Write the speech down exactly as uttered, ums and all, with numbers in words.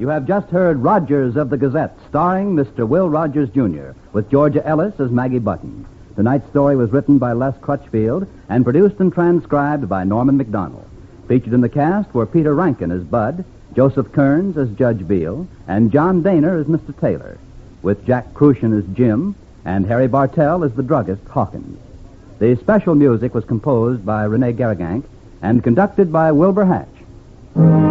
You have just heard Rogers of the Gazette, starring Mister Will Rogers, Junior, with Georgia Ellis as Maggie Button. Tonight's story was written by Les Crutchfield and produced and transcribed by Norman McDonald. Featured in the cast were Peter Rankin as Bud, Joseph Kearns as Judge Beale, and John Daner as Mister Taylor, with Jack Crucian as Jim and Harry Bartell as the druggist Hawkins. The special music was composed by Rene Garrigank and conducted by Wilbur Hatch.